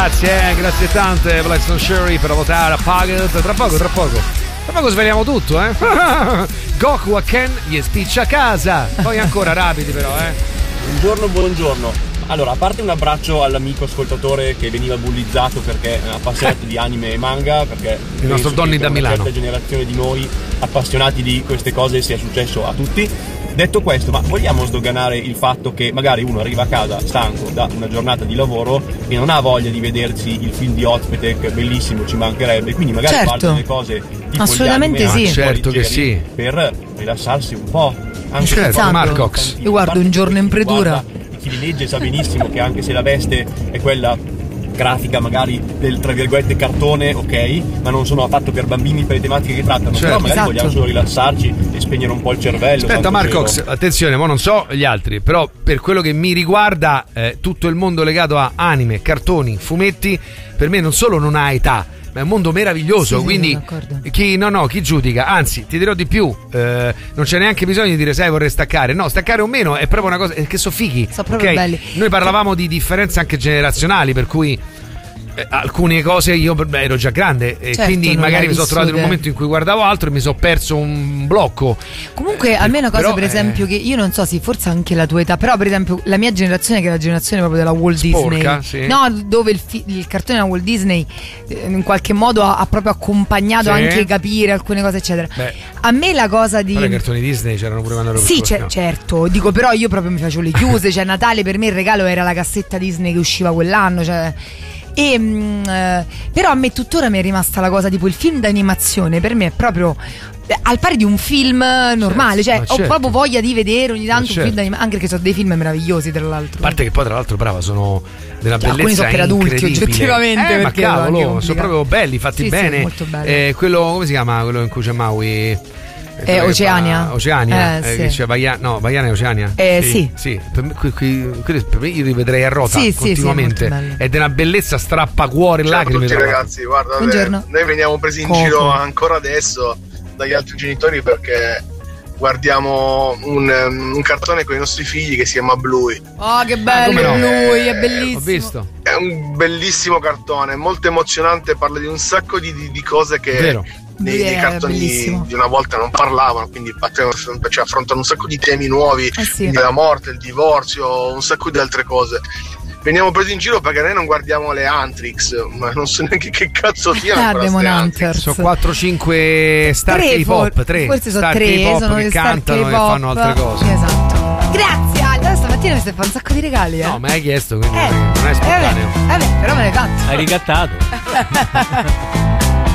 grazie tante Blackstone Sherry per votare a Pagel. Tra poco sveliamo tutto, Goku a Ken gli spiccia a casa. Poi ancora rapidi però, Buongiorno. Allora, a parte un abbraccio all'amico ascoltatore che veniva bullizzato perché è appassionato di anime e manga, perché il nostro Donny da Milano, una certa generazione di noi appassionati di queste cose sia successo a tutti. Detto questo, ma vogliamo sdoganare il fatto che magari uno arriva a casa stanco da una giornata di lavoro e non ha voglia di vedersi il film di Ozpetek, bellissimo, ci mancherebbe, quindi magari parte delle cose tipo assolutamente sì, certo che sì, per rilassarsi un po'. Anche certo, Marcox. Io guardo Un giorno in predura. Chi li legge sa benissimo che anche se la veste è quella grafica magari del tra virgolette cartone, ok, ma non sono affatto per bambini, per le tematiche che trattano, però magari vogliamo solo rilassarci e spegnere un po' il cervello. Aspetta Marcox, attenzione, ma non so gli altri, però per quello che mi riguarda tutto il mondo legato a anime, cartoni, fumetti, per me non solo non ha età, ma è un mondo meraviglioso, quindi chi giudica, anzi ti dirò di più, non c'è neanche bisogno di dire sai vorrei staccare, no, staccare o meno è proprio una cosa che so fighi, sono proprio belli. Noi parlavamo di differenze anche generazionali, per cui alcune cose io ero già grande e quindi magari mi sono trovato in un momento in cui guardavo altro e mi sono perso un blocco. Comunque a me una cosa però, per esempio che io non so, sì, forse anche la tua età, però per esempio la mia generazione, che è la generazione proprio della Walt Disney, sì. no, dove il cartone della Walt Disney in qualche modo ha proprio accompagnato anche capire alcune cose eccetera. A me la cosa di i cartoni Disney c'erano pure quando ero piccolo. Certo, dico, però io proprio mi facevo le chiuse, cioè Natale per me il regalo era la cassetta Disney che usciva quell'anno, cioè. Però a me tuttora mi è rimasta la cosa tipo il film d'animazione per me è proprio al pari di un film normale, ho proprio voglia di vedere ogni tanto un film d'animazione, anche perché sono dei film meravigliosi tra l'altro. A parte che poi tra l'altro brava, sono della bellezza, alcuni sono per adulti oggettivamente, ma cavolo, sono proprio belli, fatti bene. Sì, molto belli. Quello come si chiama? Quello in cui c'è Maui? Oceania. Che c'è Vaiana e Oceania? Sì. Per me io rivedrei a rota continuamente. È della bellezza, strappacuore, lacrime. Ciao a tutti ragazzi, guarda, noi veniamo presi in giro ancora adesso dagli altri genitori perché guardiamo un cartone con i nostri figli che si chiama Bluey. Oh, che bello, Bluey, è bellissimo. Ho visto. È un bellissimo cartone, molto emozionante, parla di un sacco di cose che vero. Nei cartoni di una volta non parlavano, quindi affrontano un sacco di temi nuovi, la morte, il divorzio, un sacco di altre cose. Veniamo presi in giro perché noi non guardiamo le Antrix, ma non so neanche che cazzo siano. Sono 4-5 star K-pop, 3 forse sono star 3 K-pop sono che cantano K-pop. E fanno altre cose. Esatto. Grazie Ale, stamattina mi stai facendo un sacco di regali. No, ma hai chiesto, quindi non è spontaneo. Vabbè, però me l'hai fatto. Hai ricattato.